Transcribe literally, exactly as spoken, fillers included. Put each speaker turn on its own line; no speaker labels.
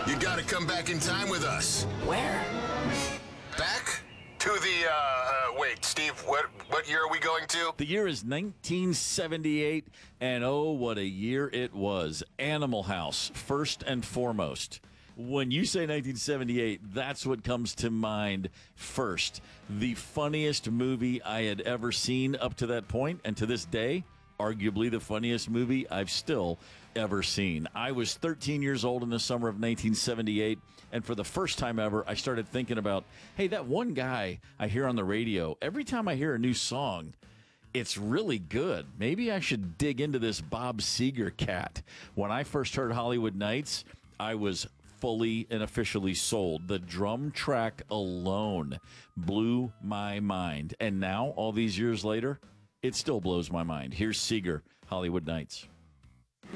You gotta come back in time with us.
Where?
Back to the, uh, uh, wait, Steve, what, what year are we going to?
The year is nineteen seventy-eight, and oh, what a year it was. Animal House, first and foremost. When you say nineteen seventy-eight, that's what comes to mind first. The funniest movie I had ever seen up to that point, and to this day, arguably the funniest movie I've still ever seen. I was thirteen years old in the summer of nineteen seventy-eight, and for the first time ever, I started thinking about, hey, that one guy I hear on the radio, every time I hear a new song, it's really good. Maybe I should dig into this Bob Seger cat. When I first heard Hollywood Nights, I was fully and officially sold. The drum track alone blew my mind. And now, all these years later, it still blows my mind. Here's Seger, Hollywood Nights.